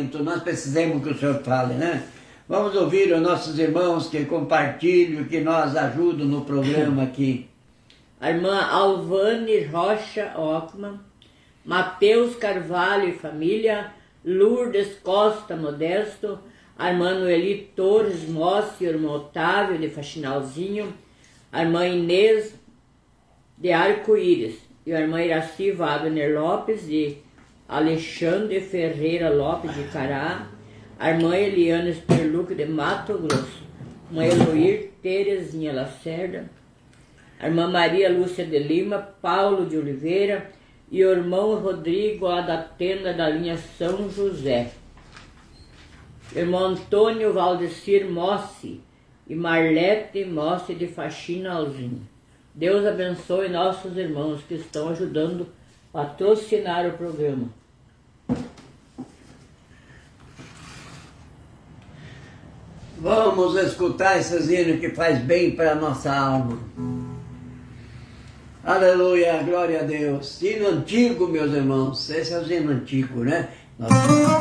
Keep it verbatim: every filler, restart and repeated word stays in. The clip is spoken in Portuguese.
momento nós precisamos que o Senhor fale, né? Vamos ouvir os nossos irmãos que compartilham, que nos ajudam no programa aqui. A irmã Alvane Rocha Ockman, Mateus Carvalho e família, Lourdes Costa Modesto, a irmã Noeli Torres Mossi, o irmão Otávio de Faxinalzinho, a irmã Inês de Arco-Íris e a irmã Iraci Wagner Lopes e Alexandre Ferreira Lopes de Cará, a irmã Eliana Esperluque de Mato Grosso, a irmã Eloir Terezinha Lacerda, a irmã Maria Lúcia de Lima, Paulo de Oliveira e o irmão Rodrigo lá da tenda da linha São José. Irmão Antônio Valdecir Mossi e Marlete Mossi de Faxinalzinho. Deus abençoe nossos irmãos que estão ajudando a patrocinar o programa. Vamos escutar esses hinos que faz bem para a nossa alma. Aleluia, glória a Deus. Hino antigo, meus irmãos. Esse é o hino antigo, né? Nós...